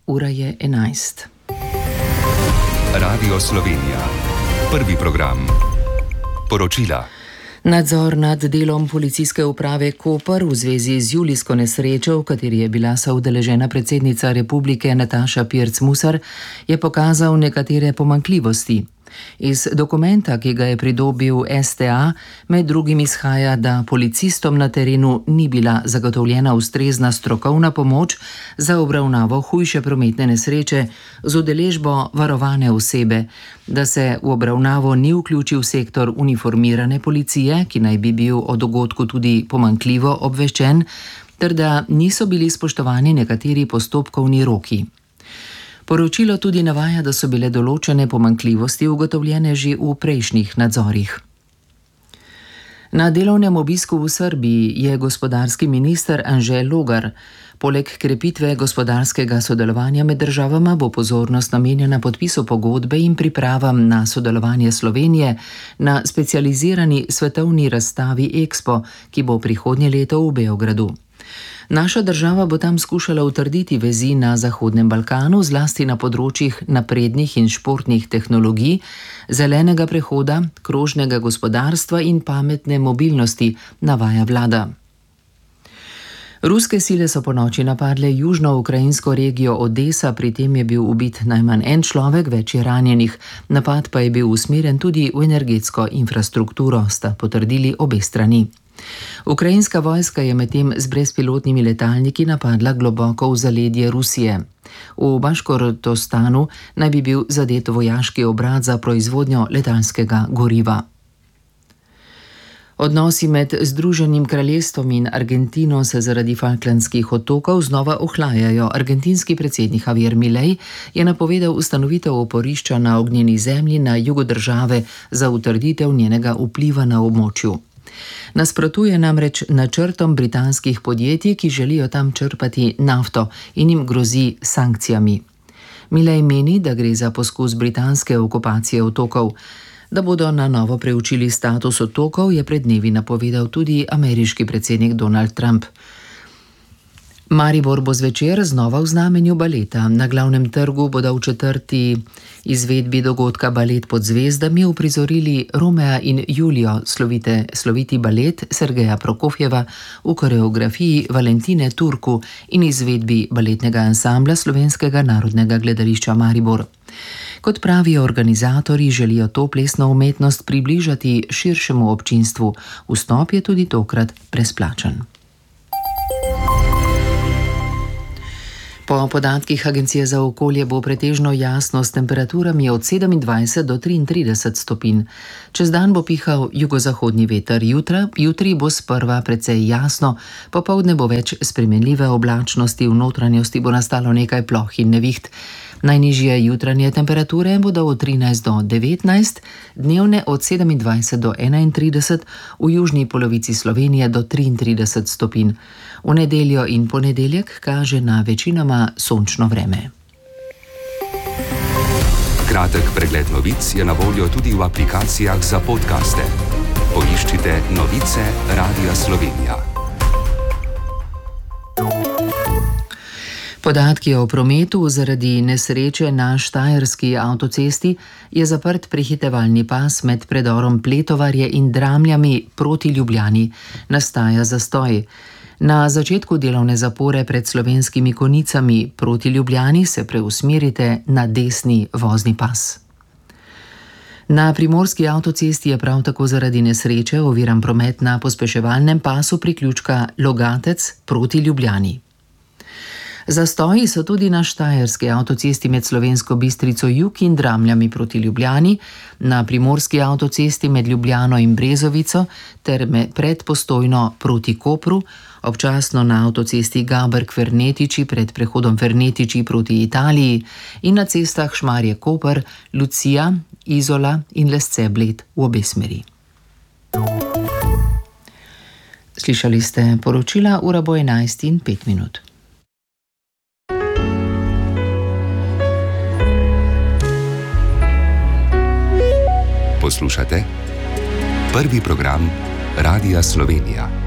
ura je 11. Radio Slovenija. Prvi program. Poročila. Nadzor nad delom policijske uprave Koper v zvezi z julijsko nesrečo, v kateri je bila soudeležena predsednica republike Nataša Pirc Musar, je pokazal nekatere pomanjkljivosti. Iz dokumenta, ki ga je pridobil STA, med drugim izhaja, da policistom na terenu ni bila zagotovljena ustrezna strokovna pomoč za obravnavo hujše prometne nesreče z udeležbo varovane osebe, da se v obravnavo ni vključil sektor uniformirane policije, ki naj bi bil o dogodku tudi pomanjkljivo obveščen, ter da niso bili spoštovani nekateri postopkovni roki. Poročilo tudi navaja, da so bile določene pomanjkljivosti ugotovljene že v prejšnjih nadzorih. Na delovnem obisku v Srbiji je gospodarski minister Anže Logar. Poleg krepitve gospodarskega sodelovanja med državama bo pozornost namenjena podpisu pogodbe in pripravam na sodelovanje Slovenije na specializirani svetovni razstavi Expo, ki bo prihodnje leto v Beogradu. Naša država bo tam skušala utrditi vezi na Zahodnem Balkanu, zlasti na področjih naprednih in športnih tehnologij, zelenega prehoda, krožnega gospodarstva in pametne mobilnosti, navaja vlada. Ruske sile so ponoči napadle južno ukrajinsko regijo Odesa, pri tem je bil ubit najmanj en človek, več je ranjenih. Napad pa je bil usmerjen tudi v energetsko infrastrukturo, sta potrdili obe strani. Ukrajinska vojska je medtem z brezpilotnimi letalniki napadla globoko v zaledje Rusije. V Baškortostanu naj bi bil zadet vojaški obrat za proizvodnjo letalskega goriva. Odnosi med Združenim kraljestvom in Argentino se zaradi Falklandskih otokov znova ohlajajo. Argentinski predsednik Javier Milei je napovedal ustanovitev oporišča na ognjeni zemlji na jugu države za utrditev njenega vpliva na območju. Nasprotuje namreč načrtom britanskih podjetij, ki želijo tam črpati nafto in jim grozi s sankcijami. Milei meni, da gre za poskus britanske okupacije otokov. Da bodo na novo preučili status otokov, je pred dnevi napovedal tudi ameriški predsednik Donald Trump. Maribor bo zvečer znova v znamenju baleta. Na glavnem trgu bodo v četrti izvedbi dogodka Balet pod zvezdami uprizorili Romea in Julijo, sloviti balet Sergeja Prokofjeva v koreografiji Valentine Turku in izvedbi baletnega ansambla Slovenskega narodnega gledališča Maribor. Kot pravijo organizatorji, želijo to plesno umetnost približati širšemu občinstvu. Vstop je tudi tokrat brezplačen. Po podatkih Agencije za okolje bo pretežno jasno s temperaturami od 27 do 33 stopinj. Čez dan bo pihal jugozahodni veter. Jutri bo sprva precej jasno, popoldne bo več spremenljive oblačnosti, v notranjosti bo nastalo nekaj ploh in neviht. Najnižje jutranje temperature bodo od 13 do 19, dnevne od 27 do 31, v južni polovici Slovenije do 33 stopinj. V nedeljo in ponedeljek kaže na večinoma sončno vreme. Kratek pregled novic je na voljo tudi v aplikacijah za podcaste. Poiščite novice Radia Slovenija. Podatki o prometu zaradi nesreče na štajerski avtocesti je zaprt prehitevalni pas med predorom Pletovarje in Dramljami proti Ljubljani. Nastaja zastoj. Na začetku delovne zapore pred Slovenskimi Konicami proti Ljubljani se preusmerite na desni vozni pas. Na primorski avtocesti je prav tako zaradi nesreče oviran promet na pospeševalnem pasu priključka Logatec proti Ljubljani. Zastoji so tudi na štajerski avtocesti med Slovensko Bistrico jug in Dramljami proti Ljubljani, na primorski avtocesti med Ljubljano in Brezovico ter pred Postojno proti Kopru, občasno na avtocesti Gaberk-Fernetiči pred prehodom Fernetiči proti Italiji in na cestah Šmarje-Koper, Lucija, Izola in Lesce-Bled v obe smeri. Slišali ste poročila, ura bo 11:05. Poslušate prvi program Radia Slovenija.